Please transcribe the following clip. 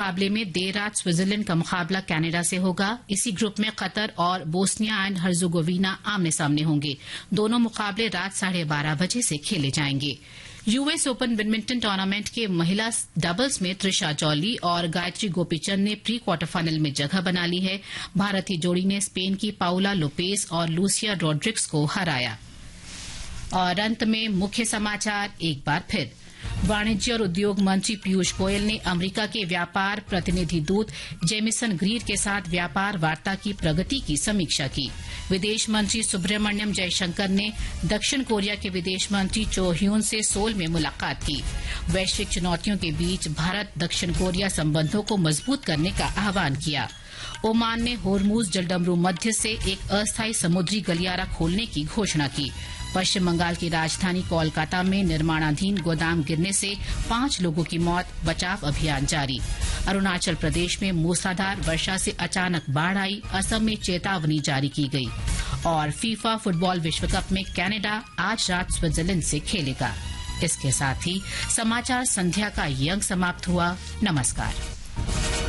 मुकाबले में देर रात स्विट्जरलैंड का मुकाबला कनाडा से होगा। इसी ग्रुप में कतर और बोस्निया एंड हर्जेगोविना आमने सामने होंगे। दोनों मुकाबले रात 12:30 बजे से खेले जाएंगे। यूएस ओपन बैडमिंटन टूर्नामेंट के महिला डबल्स में त्रिशा जॉली और गायत्री गोपीचंद ने प्री क्वार्टर फाइनल में जगह बना ली है। भारतीय जोड़ी ने स्पेन की पाउला लोपेज और लूसिया रॉड्रिग्स को हराया। और अंत में मुख्य समाचार एक बार फिर। वाणिज्य और उद्योग मंत्री पीयूष गोयल ने अमेरिका के व्यापार प्रतिनिधि दूत जेमिसन ग्रीर के साथ व्यापार वार्ता की प्रगति की समीक्षा की। विदेश मंत्री सुब्रमण्यम जयशंकर ने दक्षिण कोरिया के विदेश मंत्री चो ह्यून से सोल में मुलाकात की। वैश्विक चुनौतियों के बीच भारत दक्षिण कोरिया संबंधों को मजबूत करने का आह्वान किया। ओमान ने होर्मुज जलडमरू मध्य से एक अस्थायी समुद्री गलियारा खोलने की घोषणा की। पश्चिम बंगाल की राजधानी कोलकाता में निर्माणाधीन गोदाम गिरने से 5 लोगों की मौत, बचाव अभियान जारी। अरुणाचल प्रदेश में मूसलाधार वर्षा से अचानक बाढ़ आई, असम में चेतावनी जारी की गई। और फीफा फुटबॉल विश्व कप में कनाडा आज रात स्विट्जरलैंड से खेलेगा। इसके साथ ही समाचार संध्या का ये अंक समाप्त हुआ। नमस्कार।